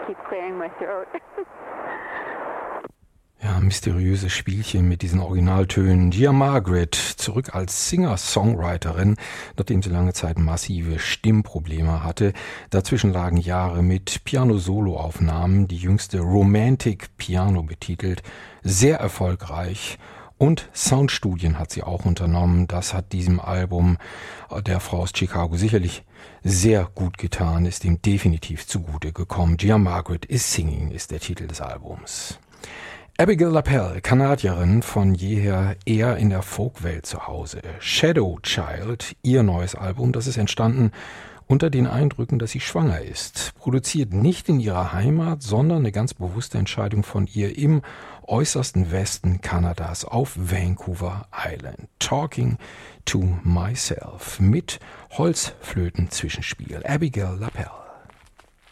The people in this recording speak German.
keep clearing my throat. Ja, mysteriöses Spielchen mit diesen Originaltönen. Gia Margaret, zurück als Singer-Songwriterin, nachdem sie lange Zeit massive Stimmprobleme hatte. Dazwischen lagen Jahre mit Piano-Solo-Aufnahmen, die jüngste Romantic Piano betitelt, sehr erfolgreich. Und Soundstudien hat sie auch unternommen. Das hat diesem Album der Frau aus Chicago sicherlich sehr gut getan, ist ihm definitiv zugute gekommen. Gia Margaret is Singing ist der Titel des Albums. Abigail LaPelle, Kanadierin, von jeher eher in der Folkwelt zu Hause. Shadow Child, ihr neues Album, das ist entstanden unter den Eindrücken, dass sie schwanger ist. Produziert nicht in ihrer Heimat, sondern eine ganz bewusste Entscheidung von ihr im äußersten Westen Kanadas auf Vancouver Island. Talking to Myself mit Holzflöten-Zwischenspiel. Abigail LaPelle.